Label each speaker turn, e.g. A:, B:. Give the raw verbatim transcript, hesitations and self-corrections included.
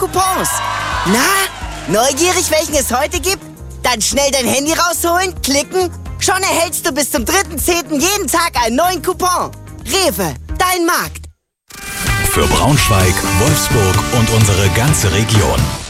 A: Coupons. Na, neugierig, welchen es heute gibt? Dann schnell dein Handy rausholen, klicken. Schon erhältst du bis zum dritten zehnten jeden Tag einen neuen Coupon. Rewe, dein Markt.
B: Für Braunschweig, Wolfsburg und unsere ganze Region.